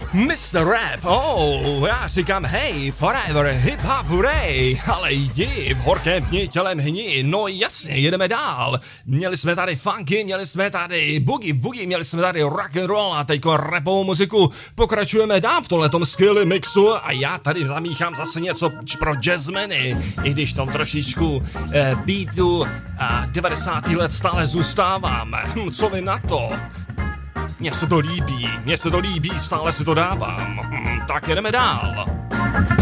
Mr. Rap, já říkám hej, forever, hip hop, hooray, ale jdi v horkém dni tělem hni, no jasně, jedeme dál. Měli jsme tady funky, měli jsme tady boogie, měli jsme tady rock and roll a teďko rapovou muziku. Pokračujeme dál v tomhletom skilly mixu a já tady zamíchám zase něco pro jazzmeny, i když tom trošičku beatu a 90. let stále zůstávám. Co vy na to? Mně se to líbí, stále si to dávám. Tak jedeme dál.